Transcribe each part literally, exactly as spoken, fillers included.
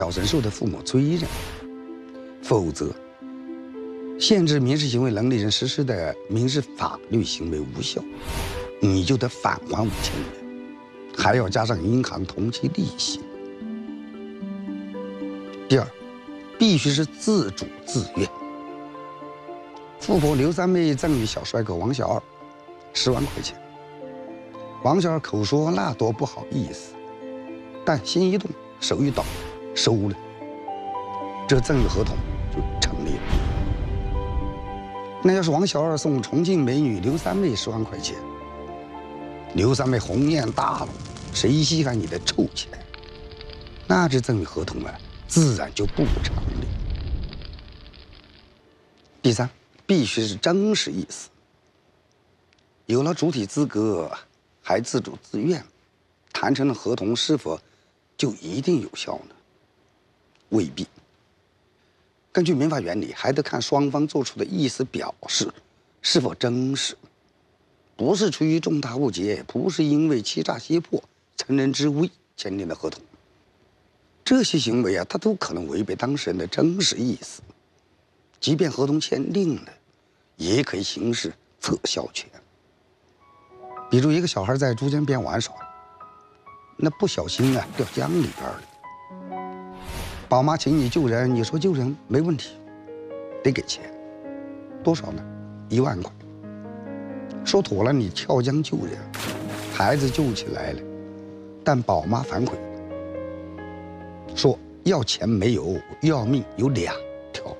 小人受的父母追认，否则限制民事行为能力人实施的民事法律行为无效，你就得返还五千元，还要加上银行同期利息。第二，必须是自主自愿。富婆刘三妹赠与小帅哥王小二十万块钱，王小二口说那多不好意思，但心一动，手一抖，收了，这赠与合同就成立了。那要是王小二送重庆美女刘三妹十万块钱，刘三妹红艳大怒，谁稀罕你的臭钱？那这赠与合同啊，自然就不成立。第三，必须是真实意思。有了主体资格，还自主自愿，谈成了合同是否就一定有效呢？未必。根据民法原理，还得看双方做出的意思表示是否真实，不是出于重大误解，不是因为欺诈胁迫、乘人之危签订的合同。这些行为啊，它都可能违背当事人的真实意思。即便合同签订了，也可以行使撤销权。比如一个小孩在珠江边玩耍，那不小心啊掉江里边了，宝妈请你救人，你说救人没问题，得给钱，多少呢？一万块。说妥了，你跳江救人，孩子救起来了，但宝妈反悔，说要钱没有，要命有两条。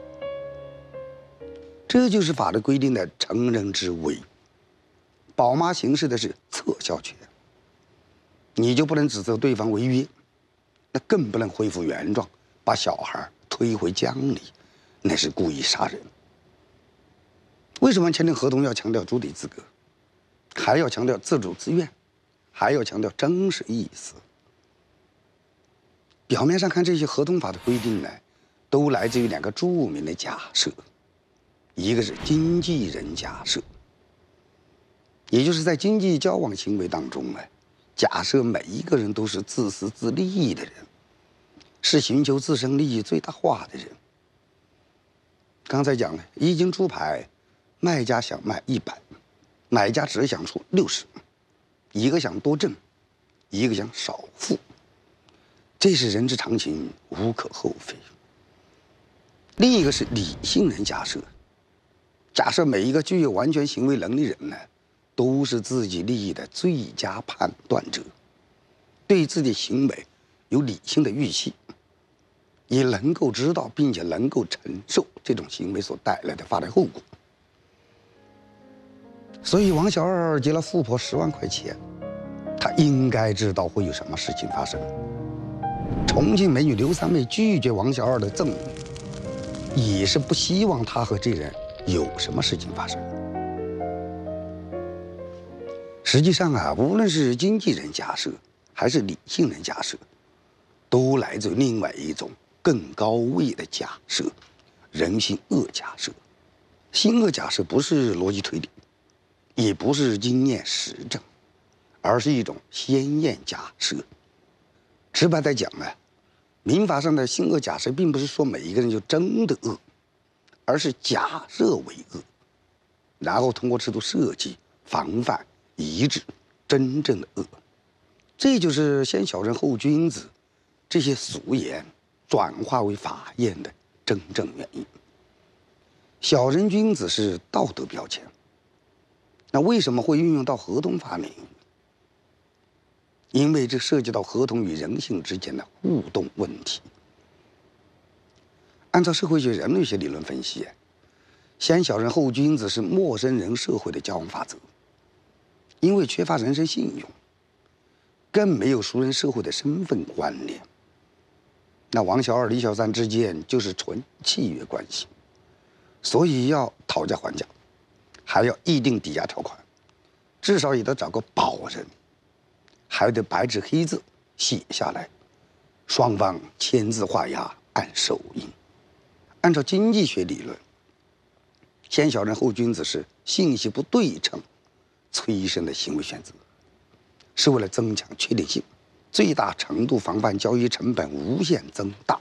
这就是法律规定的乘人之危。宝妈行使的是撤销权，你就不能指责对方违约，那更不能恢复原状，把小孩推回江里，那是故意杀人。为什么签订合同要强调主体资格，还要强调自主自愿，还要强调真实意思？表面上看，这些合同法的规定呢，都来自于两个著名的假设，一个是经纪人假设，也就是在经济交往行为当中啊，假设每一个人都是自私自利的人，是寻求自身利益最大化的人。刚才讲了，一斤猪排，卖家想卖一百，买家只想出六十，一个想多挣，一个想少付，这是人之常情，无可厚非。另一个是理性人假设，假设每一个具有完全行为能力人呢，都是自己利益的最佳判断者，对自己行为有理性的预期，也能够知道并且能够承受这种行为所带来的法律后果。所以王小二借了富婆十万块钱，他应该知道会有什么事情发生。重庆美女刘三妹拒绝王小二的赠与，也是不希望他和这人有什么事情发生。实际上啊，无论是经纪人假设还是理性人假设，都来自于另外一种更高位的假设——人性恶假设。性恶假设不是逻辑推理，也不是经验实证，而是一种先验假设。直白地讲啊，民法上的性恶假设并不是说每一个人就真的恶，而是假设为恶，然后通过制度设计、防范、抑制真正的恶。这就是先小人后君子这些俗言转化为法验的真正原因。小人君子是道德标签，那为什么会运用到合同法领域？因为这涉及到合同与人性之间的互动问题。按照社会学人类学理论分析，先小人后君子是陌生人社会的交往法则。因为缺乏人身信用，更没有熟人社会的身份关联，那王小二、李小三之间就是纯契约关系，所以要讨价还价，还要议定抵押条款，至少也得找个保人，还得白纸黑字写下来，双方签字画押，按手印。按照经济学理论，先小人后君子是信息不对称催生的行为选择，是为了增强确定性，最大程度防范交易成本无限增大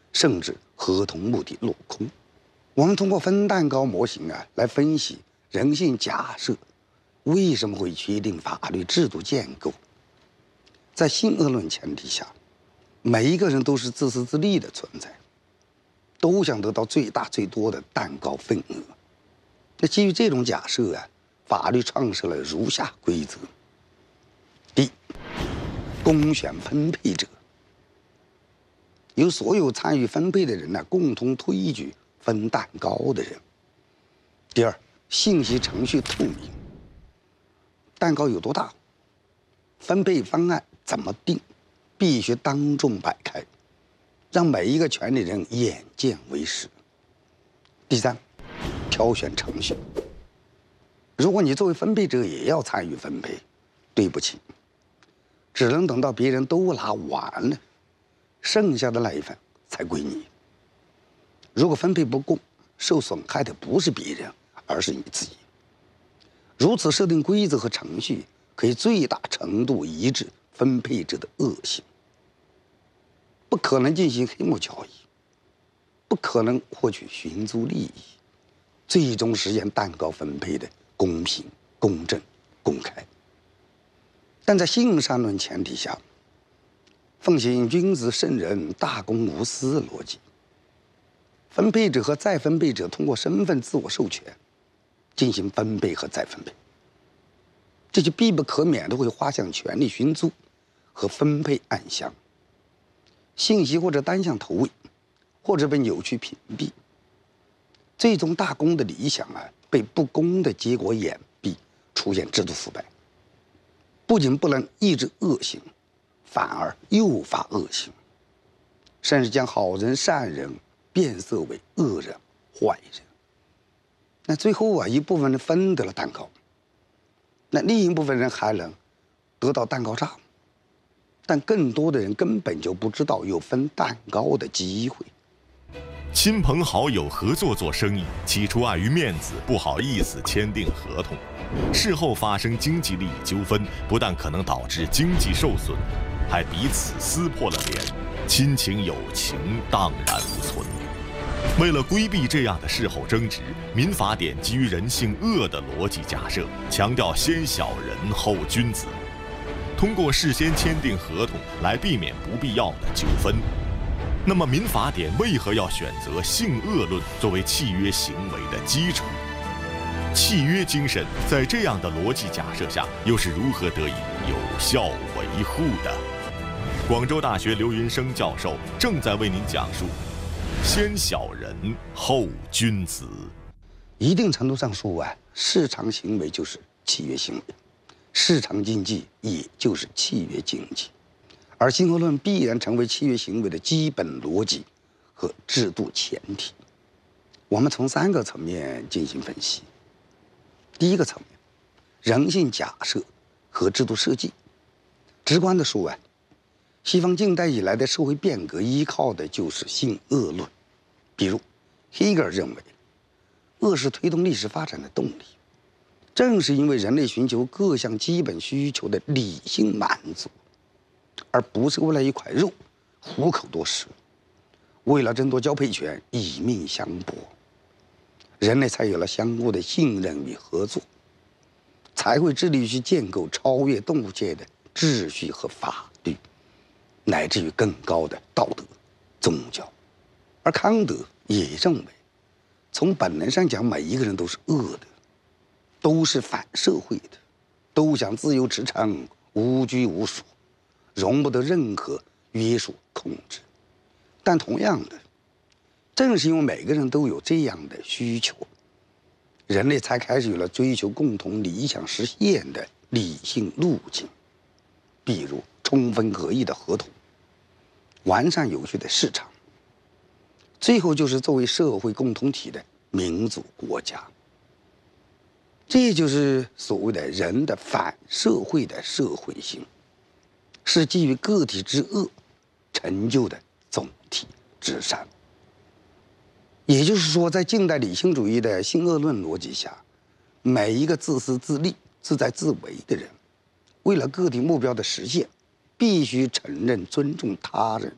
甚至合同目的落空。我们通过分蛋糕模型啊来分析人性假设为什么会决定法律制度建构。在性恶论前提下，每一个人都是自私自利的存在，都想得到最大最多的蛋糕份额。那基于这种假设啊，法律创设了如下规则：第一，公选分配者，由所有参与分配的人呢共同推举分蛋糕的人。第二，信息程序透明，蛋糕有多大，分配方案怎么定，必须当众摆开，让每一个权利人眼见为实。第三，挑选程序，如果你作为分配者也要参与分配，对不起，只能等到别人都拿完了，剩下的那一份才归你。如果分配不公，受损害的不是别人，而是你自己。如此设定规则和程序，可以最大程度抑制分配者的恶行，不可能进行黑幕交易，不可能获取寻租利益，最终实现蛋糕分配的公平、公正、公开。但在性善论前提下，奉行君子圣人、大公无私的逻辑，分配者和再分配者通过身份自我授权进行分配和再分配，这就必不可免的会滑向权力寻租和分配暗箱，信息或者单向投喂，或者被扭曲屏蔽，最终大公的理想啊被不公的结果掩蔽，出现制度腐败，不仅不能抑制恶行，反而诱发恶行，甚至将好人善人变色为恶人坏人。那最后啊，一部分人分得了蛋糕，那另一部分人还能得到蛋糕渣，但更多的人根本就不知道有分蛋糕的机会。 亲朋好友合作做生意，起初碍于面子不好意思签订合同，事后发生经济利益纠纷，不但可能导致经济受损，还彼此撕破了脸，亲情友情荡然无存。为了规避这样的事后争执，民法典基于人性恶的逻辑假设，强调先小人后君子，通过事先签订合同来避免不必要的纠纷。那么民法典为何要选择性恶论作为契约行为的基础？契约精神在这样的逻辑假设下又是如何得以有效维护的？广州大学刘云生教授正在为您讲述先小人后君子。 一定程度上说啊，市场行为就是契约行为，市场经济也就是契约经济，而性恶论必然成为契约行为的基本逻辑和制度前提。我们从三个层面进行分析。第一个层面，人性假设和制度设计。直观的说啊，西方近代以来的社会变革依靠的就是性恶论。比如黑格尔认为，恶是推动历史发展的动力，正是因为人类寻求各项基本需求的理性满足，而不是为了一块肉虎口夺食，为了争夺交配权以命相搏，人类才有了相互的信任与合作，才会致力于去建构超越动物界的秩序和法律，乃至于更高的道德、宗教。而康德也认为，从本能上讲，每一个人都是恶的，都是反社会的，都想自由驰骋、无拘无束，容不得任何约束控制。但同样的，正是因为每个人都有这样的需求，人类才开始有了追求共同理想实现的理性路径，比如充分合意的合同，完善有序的市场，最后就是作为社会共同体的民主国家。这就是所谓的人的反社会的社会性，是基于个体之恶成就的总体之善。也就是说，在近代理性主义的性恶论逻辑下，每一个自私自利、自在自为的人，为了个体目标的实现，必须承认尊重他人，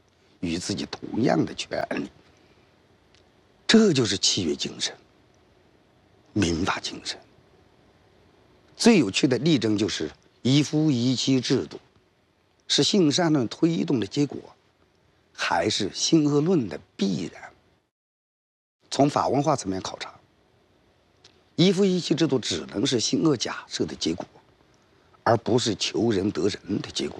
与自己同样的权利。这就是契约精神，民法精神。最有趣的例证就是一夫一妻制度，是性善论推动的结果，还是性恶论的必然？从法文化层面考察，一夫一妻制度只能是性恶假设的结果，而不是求人得人的结果。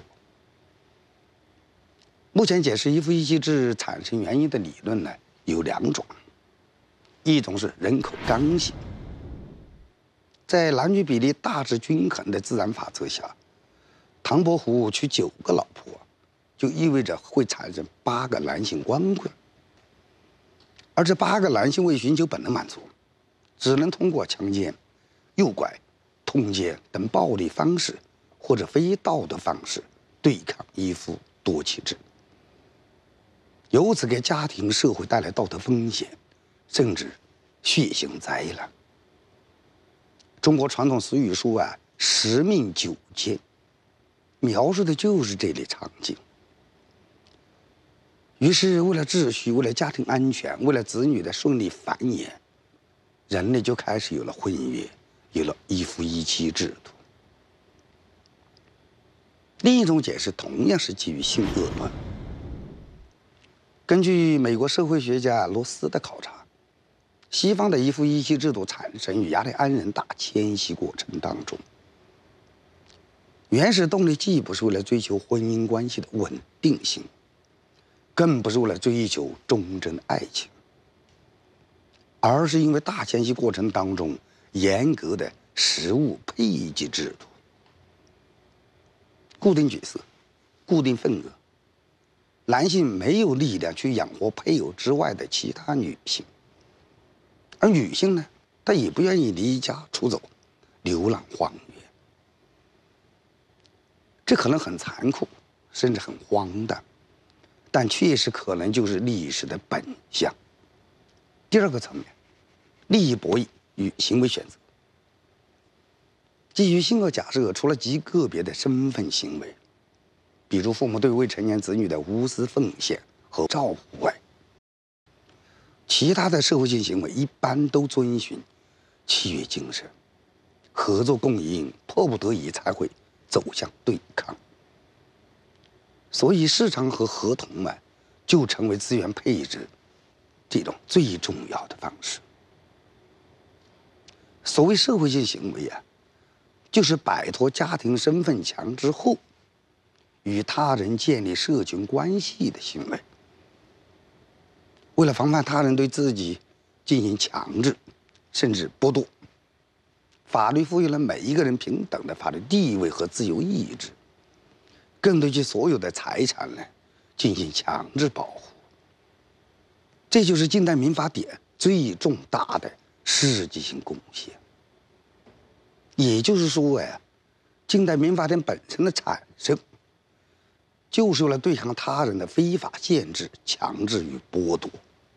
目前解释一夫一妻制产生原因的理论呢有两种，一种是人口刚性，在男女比例大致均衡的自然法则下，唐伯虎娶九个老婆，就意味着会产生八个男性光棍，而这八个男性为寻求本能满足，只能通过强奸、诱拐、通奸等暴力方式或者非道德方式对抗一夫多妻制，由此给家庭社会带来道德风险，甚至血腥灾难。中国传统俗语说啊，十命九奸，描述的就是这类场景。于是，为了秩序，为了家庭安全，为了子女的顺利繁衍，人类就开始有了婚约，有了一夫一妻制度。另一种解释同样是基于性恶论。根据美国社会学家罗斯的考察，西方的一夫一妻制度产生于雅利安人大迁徙过程当中。原始动力既不是为了追求婚姻关系的稳定性，更不是为了追求忠贞爱情，而是因为大迁徙过程当中严格的食物配给制度，固定角色，固定份额，男性没有力量去养活配偶之外的其他女性，而女性呢，她也不愿意离家出走，流浪荒原。这可能很残酷，甚至很荒诞，但确实可能就是历史的本相。第二个层面，利益博弈与行为选择。基于性恶假设，除了极个别的身份行为，比如父母对未成年子女的无私奉献和照顾外，其他的社会性行为一般都遵循契约精神，合作共赢，迫不得已才会走向对抗。所以市场和合同啊，就成为资源配置这种最重要的方式。所谓社会性行为啊，就是摆脱家庭身份墙之后，与他人建立社群关系的行为。为了防范他人对自己进行强制甚至剥夺，法律赋予了每一个人平等的法律地位和自由意志，更对其所有的财产呢进行强制保护。这就是近代民法典最重大的实际性贡献。也就是说呀，近代民法典本身的产生，就是为了对抗他人的非法限制、强制与剥夺。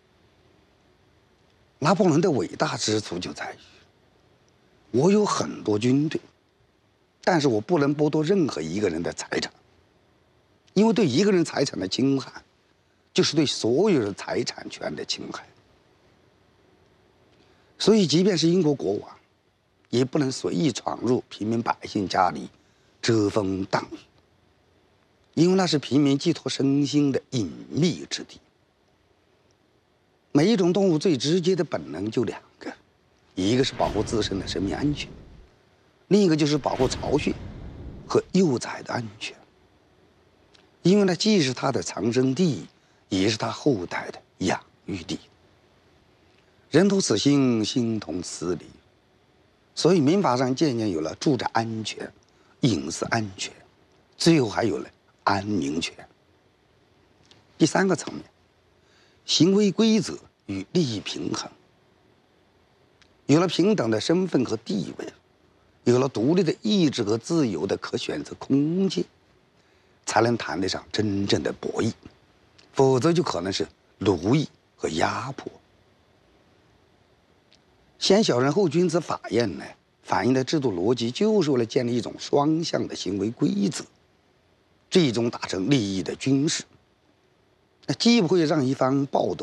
拿破仑的伟大之处就在于，我有很多军队，但是我不能剥夺任何一个人的财产，因为对一个人财产的侵害，就是对所有人财产权的侵害。所以，即便是英国国王，也不能随意闯入平民百姓家里遮风挡雨，因为那是平民寄托身心的隐秘之地。每一种动物最直接的本能就两个，一个是保护自身的生命安全，另一个就是保护巢穴和幼崽的安全。因为那既是它的藏身地，也是它后代的养育地。人同此心，心同此理。所以民法上渐渐有了住宅安全、隐私安全，最后还有了安宁权。第三个层面，行为规则与利益平衡。有了平等的身份和地位，有了独立的意志和自由的可选择空间，才能谈得上真正的博弈，否则就可能是奴役和压迫。先小人后君子法验呢，反映的制度逻辑就是为了建立一种双向的行为规则，最终达成利益的均势。 那既不会让一方抱得